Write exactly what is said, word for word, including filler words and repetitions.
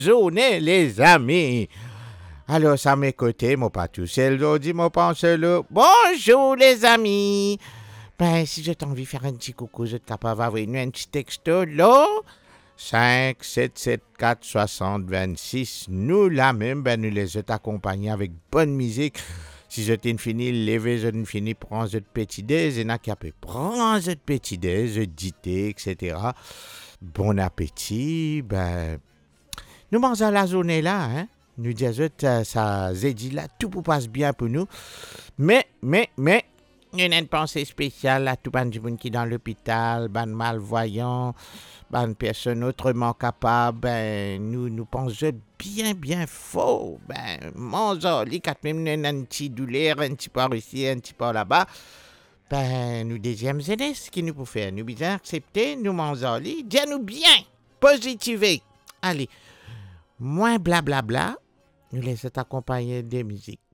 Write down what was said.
journée, les amis. Alors, ça m'est côté, mon pas tout seul, dit mon penseur. Bonjour, les amis. Ben, si je t'ai envie de faire un petit coucou, je te capable d'envoyer un petit texto, là. cinq sept sept quatre soixante vingt-six. Nous, là même, ben, nous les accompagner avec bonne musique. Si je t'ai fini, lever, je t'ai fini, prendre ce petit dé, je n'ai qu'à prendre ce petit dé, je dité, et cetera. Bon appétit, ben, nous mangeons la journée là, hein. Nous disons, ça, ça, j'ai dit là, tout passe bien pour nous. Mais, mais, mais, il y a une pensée spéciale à tout le monde qui est dans l'hôpital, ban malvoyant, ban personne autrement capable, ben, nous, nous pensons bien, bien faux. Ben, mangeons, les quatre même un petit douleur, un petit par ici, un petit par là-bas. Ben, nous deuxième jeunesse qui nous peut faire. Nous bien accepter, nous mangeons, les, dis-nous bien, positiver. Allez, moins blablabla, nous laissons accompagner des musiques.